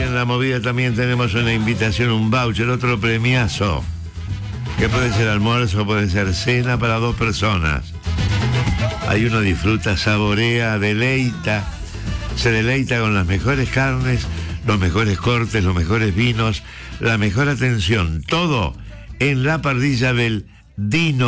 en la movida también tenemos una invitación, un voucher, otro premiazo, que puede ser almuerzo, puede ser cena para 2 personas. Ahí uno disfruta, saborea, se deleita con las mejores carnes, los mejores cortes, los mejores vinos, la mejor atención, todo en la parrilla del Dino.